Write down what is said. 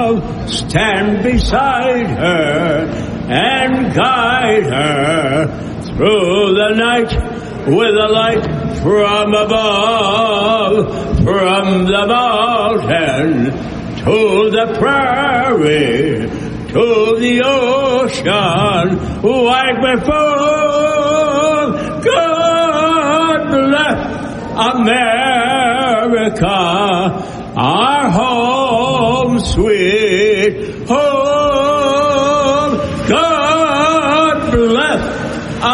stand beside her and guide her through the night with a light from above, from the mountain to the prairie, to the ocean, wide before. God bless America, our home sweet home.